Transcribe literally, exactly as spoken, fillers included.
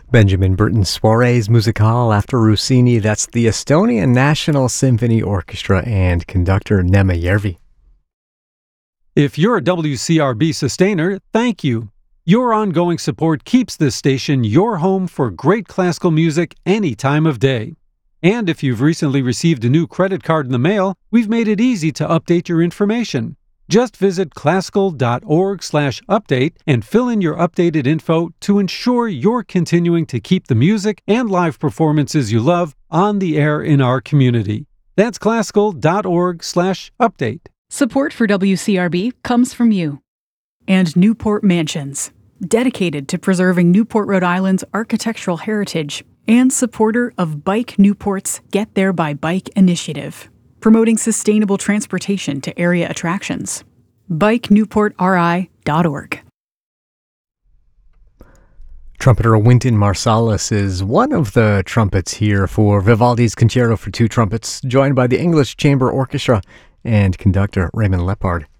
Benjamin Britten's Soirées Musicales after Rossini. That's the Estonian National Symphony Orchestra and conductor Neeme Järvi. If you're a W C R B sustainer, thank you. Your ongoing support keeps this station your home for great classical music any time of day. And if you've recently received a new credit card in the mail, we've made it easy to update your information. Just visit classical.org slash update and fill in your updated info to ensure you're continuing to keep the music and live performances you love on the air in our community. That's classical.org slash update. Support for W C R B comes from you. And Newport Mansions, dedicated to preserving Newport, Rhode Island's architectural heritage and supporter of Bike Newport's Get There by Bike initiative, promoting sustainable transportation to area attractions. bike newport r i dot org. Trumpeter Wynton Marsalis is one of the trumpets here for Vivaldi's Concerto for Two Trumpets, joined by the English Chamber Orchestra and conductor Raymond Lepard.